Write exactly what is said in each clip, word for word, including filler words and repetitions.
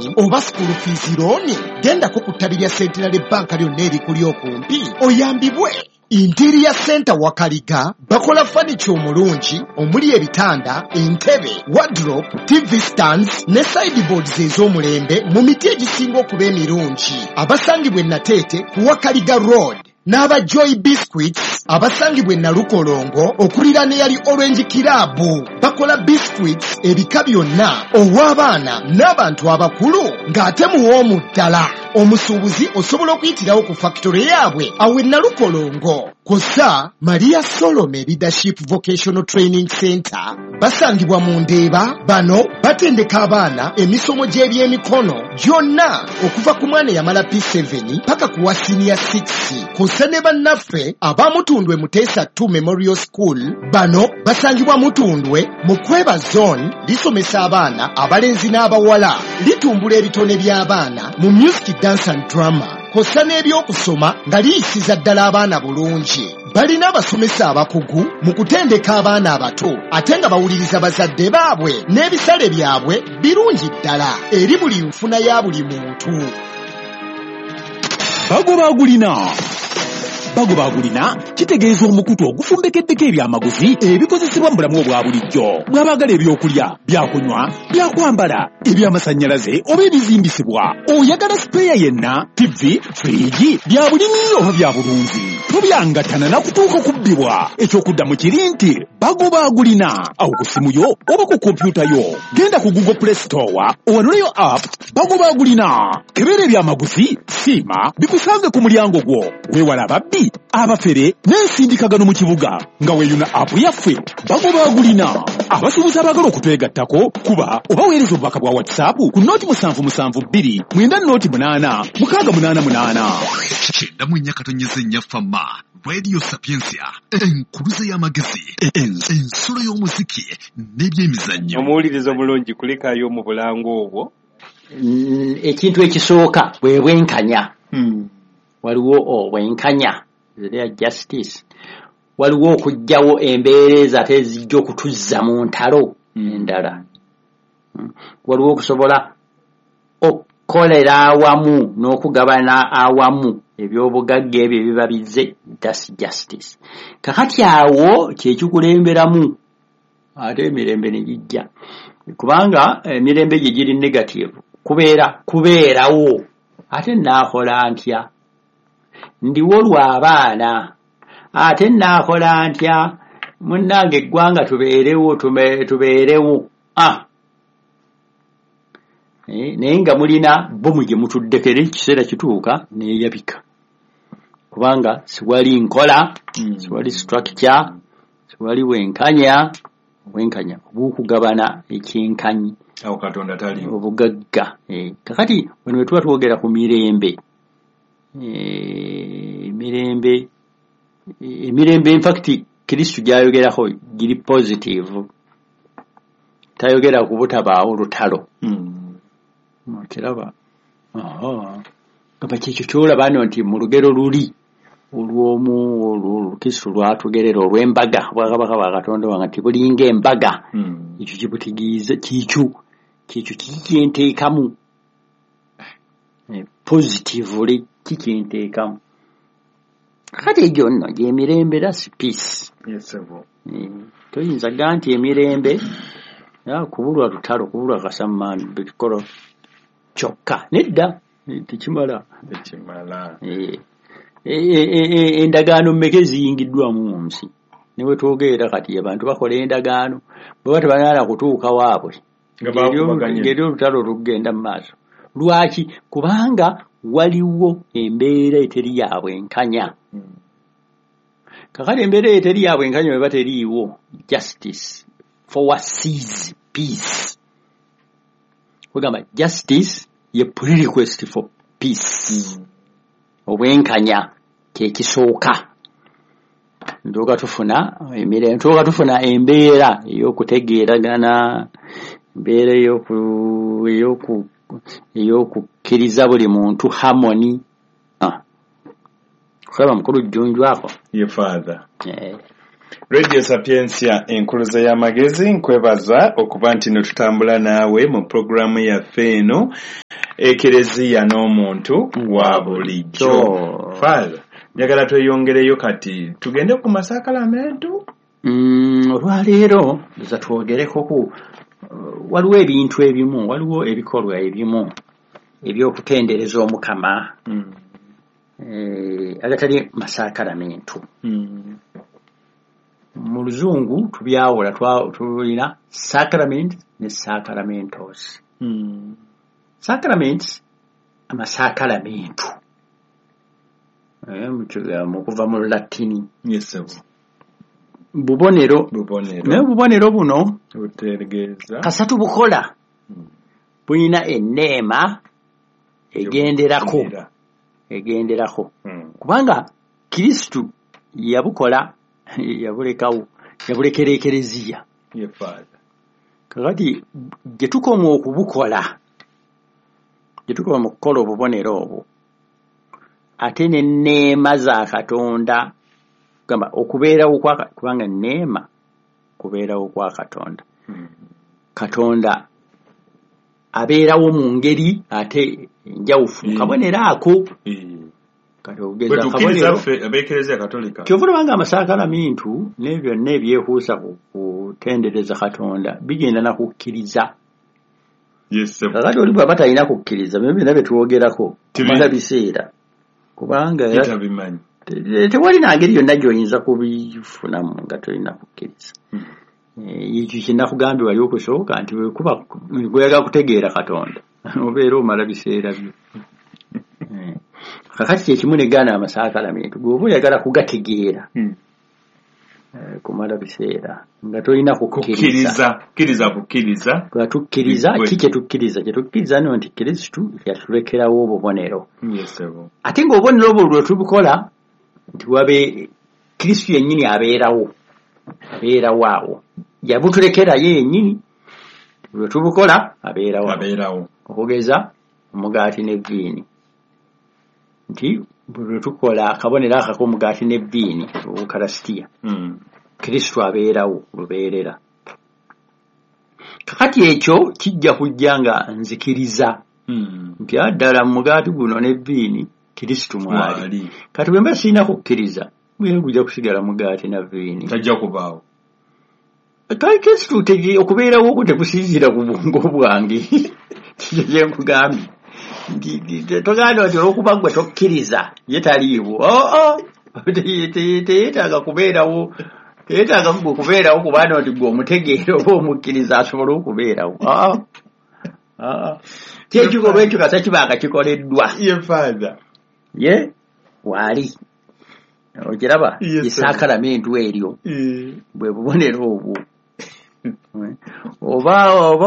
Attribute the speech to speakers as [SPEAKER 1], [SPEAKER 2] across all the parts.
[SPEAKER 1] loan oba school fees loan, gendako ku ttabi lya Centenary Bank lyonna erikuli okumpi oyambibwe. Interior Center Wakaliga bakola furniture omulungi omuli ebitanda, entebe, wardrobe, T V stands ne sideboards ez'omulembe mu miti egisinga okuba emirungi. Abasangibwa e Nateete ku Wakaliga Road. N'aba Joy Biscuits abasangibwa e Nalukolongo okuliraana eyali Orange Club bakola biscuits ebika byonna ow'abaana n'abantu abakulu ng'ate muwoomu ddala. Omusuubuzi osobola okuyitirawo ku factory yaabwe awo e Nalukolongo. Kosa Maria Solomon Leadership Vocational Training Center basangibwa mu Ndeeba. Bano batendeka abaana emisomo gy'ebyemikono gyonna okuva ku mwana yamala P seven paka ku wa senior six. Kosa ne bannaffe abamutundwe Muteesa two Memorial School bano basangibwa Mutundwe mu Kweba Zone lisomesa abaana abalenzi n'abawala litumbula ebitone by'abaana mu music, dance and drama. Kosa n'ebyokusoma nga liyisiza ddala abaana bulungi. Balina abasomesa abakugu mu kutendeka abaana abato ate nga bawuliriza bazadde baabwe n'ebisale byabwe birungi ddala eri buli nfuna ya buli muntu.
[SPEAKER 2] Bagobagulina Bagobagulina kitegeeza omukutu ogufumbekeddeko ebyamaguzi ebikozesebwa mu bulamu obwa bulijjo. Mwabagala ebyokulya, byakunywa, byakwambala, ebyamasannyalaze oba ebizimbisibwa. Oyagala sipeeya yenna, T V, firiji, bya bulimi oba bya bulunzi. Tobyangatana na kutuuka kubbibwa. Ekyokuddamu kiri nti Bagobagulina awo ku simu yo oba ku kompyuta yo. Genda ku Google Play Store owanuleyo app Bagobagulina. Kebera ebyamaguzi, siima, bikusange ku mulyango gwo. Weewala ababbi, abafere n'ensindikagano mu kibuga nga weeyuna apu yaffe Bagobagulina. Abasuubuzi abagala okutwegattako kuba oba weereza obubaka bwa WhatsApp ku nooti musanvu musanvu bbiri mwenda nooti munaana mukaaga munaana munaana.
[SPEAKER 3] Kyenda mu nnya katonyeza ennya Fama Radio Sapiensia enkuluze y'amagezi ensolo y'omuziki n'ebyemizannyo.
[SPEAKER 4] Omuwuliriza omulungi kulekayo mu bulango obwo.
[SPEAKER 5] Ekintu ekisooka bwe bwenkanya. Waliwo obwenkanya ziriya justice. Waliwo okujjawo embeereza ate ezijja okutuzza mu ntalo endala. Waliwo okusobola okukolera awamu n'okugabana awamu ebyobugagga ebyo ebibabize. That's justice. Kakati awo kyekikulemberamu ate emirembe ne gijja. Kubanga emirembe gye giri negative kubeera kubeerawo ate naakola ntya ndiwo lw'abaana ate naakola ntya munnange eggwanga tubeerewo tubeerewo ah eh, naye nga mulina bomu gye mutuddekera ekiseera kituuka neeyabika kubanga siwali nkola mm. siwali structure siwali wenkanya wenkanya obukugabana ekyenkanyi
[SPEAKER 4] awo Katonda tali
[SPEAKER 5] obugagga eh, kakati bwe wetuba twogera ku mirembe eh, mirembe emirembe in fact Kristo gyayogerako giri positive tayogera ku butabaawo lutalo mm. kiraba aha kaba kyekyo kyolaba nti mu lugero luli olw'omu olw'Olukristo lwatugerera olw'embaga bwakabaka ba Katonda wange nti bulinga embaga ekyo kibutigiiza kikyo kikyo kikyenteekamu positively kikyenteekamu kati egyo nno gy'emirembe that's peace.
[SPEAKER 4] Yes,
[SPEAKER 5] toyinza ga nti emirembe kubulwa lutalo kubulwa kasammaani bikolo kyokka nedda tekimala
[SPEAKER 4] tekimala
[SPEAKER 5] endagaano mmeka eziyingiddwamu mu nsi ne bwe twogera kati abantu bakola endagaano bwe tebanaala kutuuka waabwe ngeri olutalo lugenda mu maaso. Lwaki? Kubanga waliwo embeera eteri yaabwe nkanya. Kakati embeera eteri yaabwe nkanya bwe bateriiwo justice foresees peace. Kugamba justice ye pre-request for peace. Obwenkanya kyekisooka. Ndoga tufuna emirembe ndoga tufuna embeera ey'okutegeeragana embeera ey'oku ey'oku ey'okukkiriza buli muntu harmony. Ah. Kwaba mukulu jjunju ako.
[SPEAKER 4] Ye father.
[SPEAKER 5] Eh.
[SPEAKER 4] Radio Sapiensia enkuluza y'amagezi nkwebaza okuba nti ne tutambula naawe mu programu yaffe eno ekereziya n'omuntu wa bulijjo. Father, njagala tweyongereyo kati tugende ku masakalamentu.
[SPEAKER 5] Mm, olwaleero nza twogereko ku uh, waliwo ebintu ebimu, waliwo ebikolwa ebimu ebyokutendereza Omukama mm. eh, agatali masakalamentu. Mm. Mu Luzungu tubyawula tulina sacrament ne sacramentos. Mm. Sacraments amasakalamentu eh, mukuva mu Latini.
[SPEAKER 4] Yes, sir.
[SPEAKER 5] Bubonero
[SPEAKER 4] bubonero
[SPEAKER 5] ne bubonero buno
[SPEAKER 4] butegeeza
[SPEAKER 5] kasatu bukola hmm. Buyina enneema egenderako egenderako hmm. Kubanga Kristu yabukola yabulekawo yabulekera ekereziya.
[SPEAKER 4] Ye Father.
[SPEAKER 5] Kakati gye tukoma okubukola gye tukoma mu kukola obubonero obwo ate n'enneema za Katonda gamba okubeerawo kwa kubanga neema kubeerawo kwa Katonda. Hmm. Katonda abeerawo mu ngeri ate njawufu mm. kabonero ako mm. kati ogeza kabonero
[SPEAKER 4] abeekereza Katolika
[SPEAKER 5] kyovula banga amasakalamentu n'ebyo n'ebyehuusa ku kutendereza Katonda bigenda na kukkiriza.
[SPEAKER 4] Yes, sir.
[SPEAKER 5] Kakati oli bw'aba talina kukkiriza byo nabe tuwogerako kumala biseera kubanga
[SPEAKER 4] kitabimanyi
[SPEAKER 5] tewali na ngeri yonna gy'oyinza kubifunamu nga tolina kukkiriza. Ekyo kinakugambye wali okusooka nti wekuba gweyagala kutegeera Katonda obeera omala biseera byo. Kakati kyekimu ne gaana amasakalamentu gwoba oyagala kugategeera kumala biseera nga tolina kukkiriza.
[SPEAKER 4] Kkiriza bukkiriza
[SPEAKER 5] tukkiriza ki kyetukkiriza kyetukkiriza no nti Kristu yatulekerawo obubonero.
[SPEAKER 4] Yes, sir.
[SPEAKER 5] Ate ng'obubonero obwo lwe tubukola nti wabe Kristu yennyini abeerawo abeerawo awo yabutulekera ye yennyini lwe tubukola abeerawo
[SPEAKER 4] abeerawo
[SPEAKER 5] okugeza omugaati ne vviini nti lwe tukola akabonero akako omugaati ne vviini obukalasitiya mm. Kristu abeerawo lubeerera. Kakati ekyo kijja kujja nga nzikiriza mm. nti addala mu mugaati guno ne vviini Kristu mwali. Kati bwe mba sirina kukkiriza bwe gujja kusigala mugaati na vviini
[SPEAKER 4] tajja kubaawo.
[SPEAKER 5] Kale Kristu tegi okubeerawo okwo tekusinziira ku bwongo bwange kye kye nkugambye nti toganda nti olw'okuba gwe tokkiriza ye taliiwo. oo teyeetaaga kubeerawo teyeetaaga gwe kubeerawo kubanga nti gwe omutegeera oba omukkiriza asobole okubeerawo. Kyekikolwa ekyo kasa kibanga kikoleddwa.
[SPEAKER 4] Ye Father.
[SPEAKER 5] Ye waali okiraba esaakalamentu eryo bwe bubonero obwo oba oba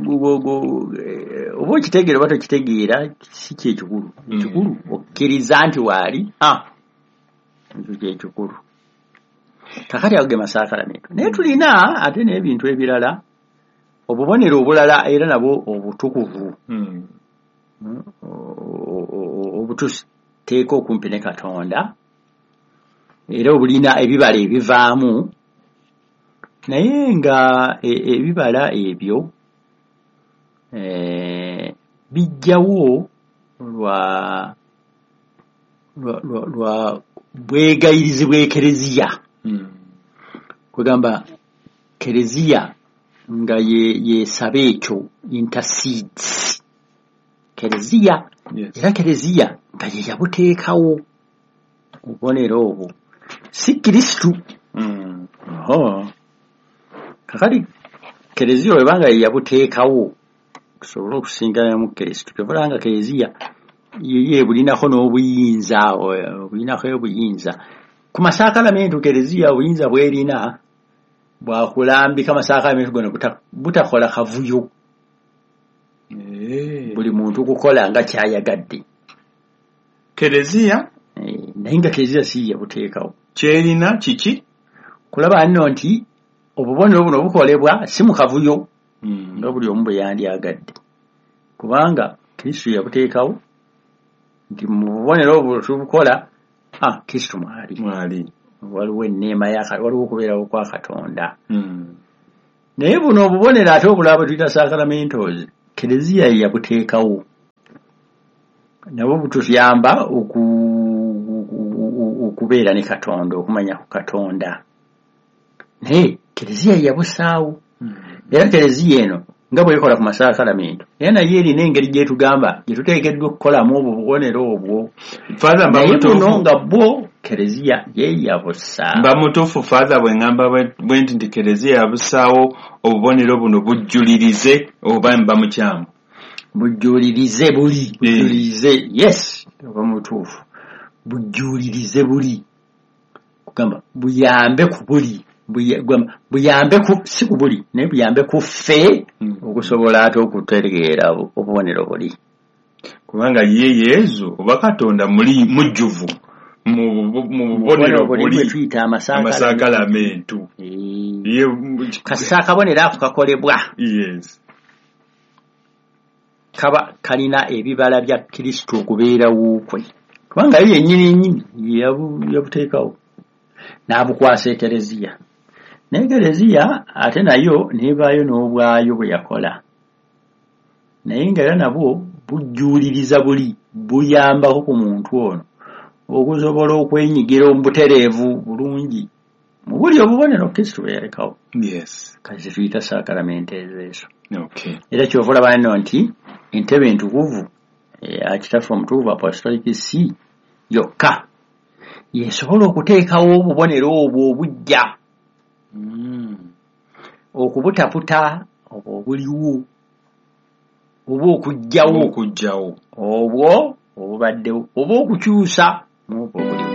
[SPEAKER 5] oba okitegeera oba tokitegeera si kyekikulu. Ekikulu okkiriza nti waali ekyo kyekikulu. Kakati ago ge masakalamentu naye tulina ate n'ebintu ebirala obubonero obulala era nabwo obutukuvu obututeeka okumpi ne Katonda era obulina ebibala ebivaamu naye nga ebibala ebyo bijjawo lwa lwa bwegayirizi bw'ekereziya. Kwegamba kereziya nga yesaba ekyo intercedes kereziya era kereziya nga ye yabuteekawo obubonero obwo si Kristu. Mm. Oh. Kakati kereziya webanga ye yabuteekawo kusobola okusingana mu Kristu kyobulanga kereziya ye bulinako n'obuyinza bulinako obuyinza ku masakalamentu. Kereziya obuyinza bwerina bwakulambika masakalamentu gano butakola kavuyo.
[SPEAKER 4] Hey.
[SPEAKER 5] Buli muntu kukola nga kyayagadde.
[SPEAKER 4] Kereziya
[SPEAKER 5] naye nga kereziya si yabuteekawo
[SPEAKER 4] kyerina kiki
[SPEAKER 5] kulaba nno nti obubonero buno obukolebwa si mu kavuyo mm. nga buli omu bwe yandyagadde kubanga Kristu yabuteekawo nti mu bubonero obwo tubukola ah Kristu mwali
[SPEAKER 4] mwali
[SPEAKER 5] waliwo enneema waliwo okubeerawo kwa Katonda.
[SPEAKER 4] mm.
[SPEAKER 5] Naye buno obubonero ate obulaba tuyita sacramentos kereziya yabuteekawo nabo butuyamba oku okubeera ne Katonda okumanya ku Katonda naye Kereziya yabusaawo era Kereziya eno nga bwekola ku masakalamento era naye erina engeri gyetugamba gyetuteekeddwa okukolamu obwo bubonero obwo
[SPEAKER 4] Father
[SPEAKER 5] naye nga bwo Kereziya ye yabusaawo
[SPEAKER 4] mba mutuufu Father bwe ngamba bwe nti Kereziya yabusaawo obubonero buno bujjulirize oba mba mukyamu
[SPEAKER 5] bujjulirize buli bujjulirize yes oba mutuufu bujjulirize buli kugamba buyambe ku buli buyambe ku si ku buli naye buyambe ku ffe okusobola ate okutegeera obubonero buli
[SPEAKER 4] kubanga ye Yesu oba Katonda muli mujjuvu mu bubonero buli
[SPEAKER 5] tuyita
[SPEAKER 4] amasakalamento
[SPEAKER 5] kasa akabonero ako kakolebwa
[SPEAKER 4] yes
[SPEAKER 5] kaba kalina ebibala bya Kristo okubeerawo kwe kubanga ye yennyini nnyini yabuteekawo n'abukwasa Kereziya naye Kereziya ate nayo nebaayo n'obwayo bwe yakola naye nga era nabwo bujjuuliriza buli buyambako ku muntu ono okusobola okwenyigira mu butereevu bulungi mu buli obubonero Kristo bwe yalekawo
[SPEAKER 4] yes
[SPEAKER 5] kati tuyita sakalamento ezo
[SPEAKER 4] okay
[SPEAKER 5] era kyova olaba nno nti entebe entukuvu akitaffe omutukuvu Apostolic C yokka yesobola okuteekawo obubonero obwo obujja okubutaputa obwo obuliwo oba okujjawo
[SPEAKER 4] okujjawo
[SPEAKER 5] obwo obubaddewo oba okukyusa n'obwo obuliwo